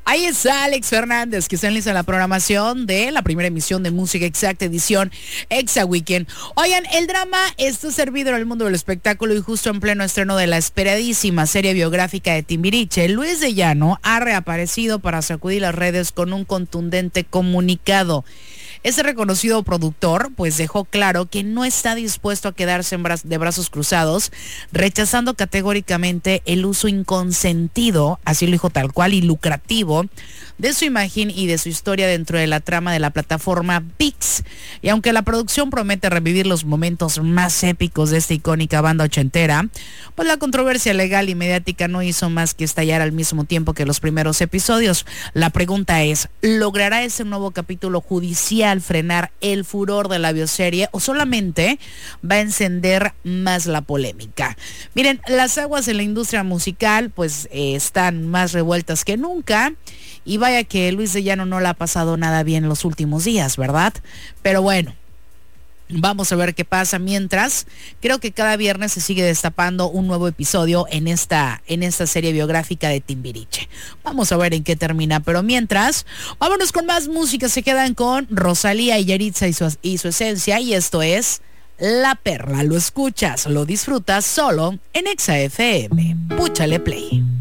Ahí está Alex Fernández, que está en lista de la programación de la primera emisión de Música Exacta, edición Exa Weekend. Oigan, el drama está servido en el mundo del espectáculo y justo en pleno estreno de la esperadísima serie biográfica de Timbiriche, Luis de Llano ha reaparecido para sacudir las redes con un contundente comunicado. Ese reconocido productor pues dejó claro que no está dispuesto a quedarse de brazos cruzados, rechazando categóricamente el uso inconsentido, así lo dijo tal cual, y lucrativo de su imagen y de su historia dentro de la trama de la plataforma ViX. Y aunque la producción promete revivir los momentos más épicos de esta icónica banda ochentera, pues la controversia legal y mediática no hizo más que estallar al mismo tiempo que los primeros episodios. La pregunta es, ¿logrará ese nuevo capítulo judicial frenar el furor de la bioserie o solamente va a encender más la polémica? Miren, las aguas en la industria musical pues están más revueltas que nunca. Y vaya que Luis de Llano no le ha pasado nada bien en los últimos días, ¿verdad? Pero bueno, vamos a ver qué pasa. Mientras, creo que cada viernes se sigue destapando un nuevo episodio en esta serie biográfica de Timbiriche. Vamos a ver en qué termina. Pero mientras, vámonos con más música. Se quedan con Rosalía y Yaritza y su esencia. Y esto es La Perla. Lo escuchas, lo disfrutas solo en Exa FM. Púchale play.